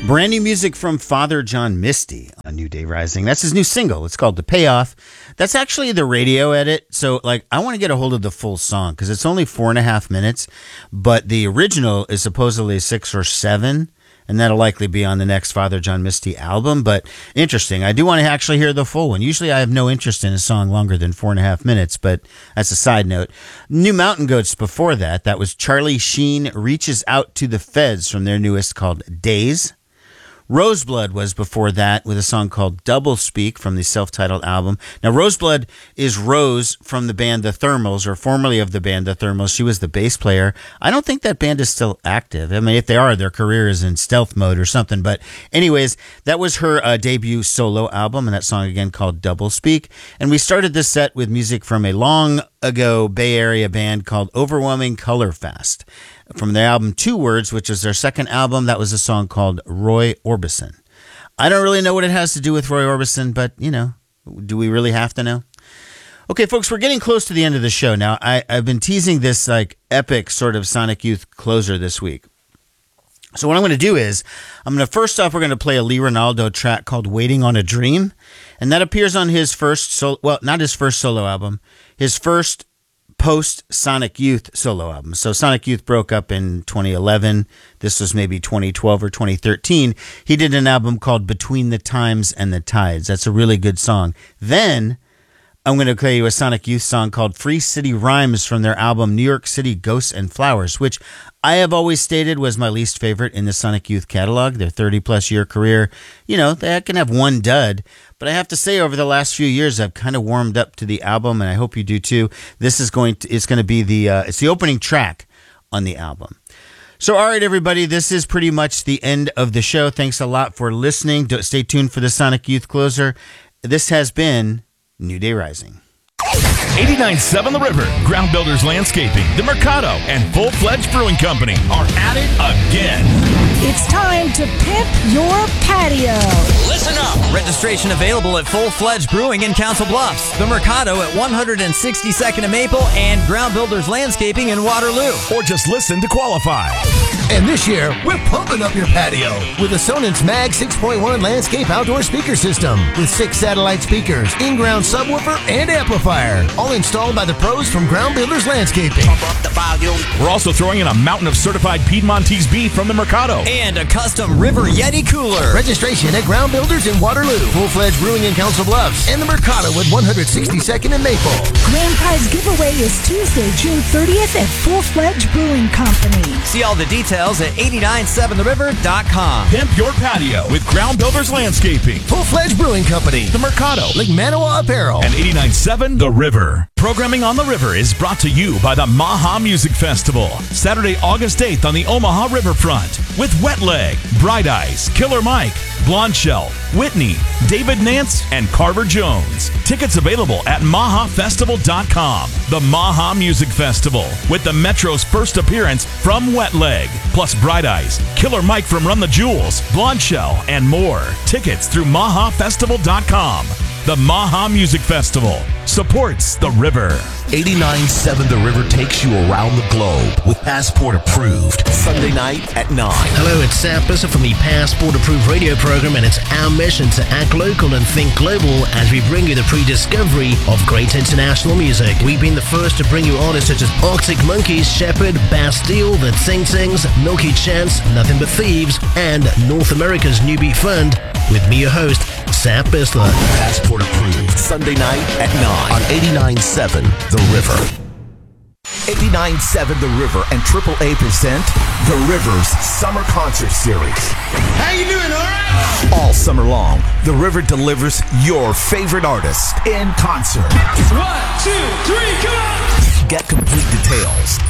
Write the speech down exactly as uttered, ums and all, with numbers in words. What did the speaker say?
Brand new music from Father John Misty on New Day Rising. That's his new single. It's called The Payoff. That's actually the radio edit. So, like, I want to get a hold of the full song because it's only four and a half minutes, but the original is supposedly six or seven, and that'll likely be on the next Father John Misty album. But interesting. I do want to actually hear the full one. Usually I have no interest in a song longer than four and a half minutes, but that's a side note. New Mountain Goats before that. That was Charlie Sheen Reaches Out to the Feds from their newest called Days. Roseblood was before that with a song called Double Speak from the self-titled album. Now, Roseblood is Rose from the band The Thermals, or formerly of the band The Thermals. She was the bass player. I don't think that band is still active. I mean, if they are, their career is in stealth mode or something. But anyways, that was her uh, debut solo album, and that song again called Double Speak. And we started this set with music from a long ago Bay Area band called Overwhelming Color Fast. From their album Two Words, which is their second album, that was a song called Roy Orbison. I don't really know what it has to do with Roy Orbison, but, you know, do we really have to know? Okay, folks, we're getting close to the end of the show now. I, I've been teasing this, like, epic sort of Sonic Youth closer this week. So what I'm going to do is, I'm going to, first off, we're going to play a Lee Ronaldo track called Waiting on a Dream, and that appears on his first, solo, well, not his first solo album, his first post-Sonic Youth solo album. So Sonic Youth broke up in twenty eleven. This was maybe twenty twelve or twenty thirteen. He did an album called Between the Times and the Tides. That's a really good song. Then I'm going to play you a Sonic Youth song called Free City Rhymes from their album New York City Ghosts and Flowers, which I have always stated was my least favorite in the Sonic Youth catalog, their thirty-plus year career. You know, they can have one dud, but I have to say over the last few years, I've kind of warmed up to the album, and I hope you do too. This is going to, it's going to be the, uh, it's the opening track on the album. So, all right, everybody, this is pretty much the end of the show. Thanks a lot for listening. Stay tuned for the Sonic Youth closer. This has been New Day Rising. eighty-nine point seven The River, Ground Builders Landscaping, The Mercado, and Full Fledged Brewing Company are at it again. It's time to pimp your patio. Listen up. Registration available at Full Fledged Brewing in Council Bluffs, The Mercado at one sixty-second and Maple, and Ground Builders Landscaping in Waterloo. Or just listen to qualify. And this year, we're pumping up your patio with a Sonance Mag six point one landscape outdoor speaker system with six satellite speakers, in-ground subwoofer, and amplifier, all installed by the pros from Ground Builders Landscaping. Pump up the volume. We're also throwing in a mountain of certified Piedmontese beef from the Mercado. And a custom River Yeti cooler. Registration at Ground Builders in Waterloo, Full Fledged Brewing in Council Bluffs, and the Mercado at one sixty-second and Maple. Grand prize giveaway is Tuesday, June thirtieth at Full Fledged Brewing Company. See all the details at eighty-nine seven the river dot com. Pimp your patio with Ground Builders Landscaping, Full Fledged Brewing Company, The Mercado, Lake Manawa Apparel, and eighty-nine point seven The River. Programming on the River is brought to you by the Maha Music Festival, Saturday, August eighth on the Omaha Riverfront with Wet Leg, Bright Eyes, Killer Mike, Blonde Shell, Whitney, David Nance, and Carver Jones. Tickets available at maha festival dot com. The Maha Music Festival with the Metro's first appearance from Wet Leg, plus Bright Eyes, Killer Mike from Run the Jewels, Blonde Shell, and more. Tickets through maha festival dot com. The Maha Music Festival supports the river. eighty-nine point seven The River takes you around the globe with Passport Approved. Sunday night at nine. Hello, it's Sam Bisser from the Passport Approved radio program, and it's our mission to act local and think global as we bring you the pre-discovery of great international music. We've been the first to bring you artists such as Arctic Monkeys, Shepherd, Bastille, The Tsing Tsings, Milky Chance, Nothing But Thieves, and North America's New Beat Fund, with me, your host, Sam Bisler. Passport Approved. Sunday night at nine on eighty-nine point seven The River. eighty-nine point seven The River and Triple A present The River's Summer Concert Series. How you doing, all right? All summer long, The River delivers your favorite artist in concert. One, two, three, come on! Get complete details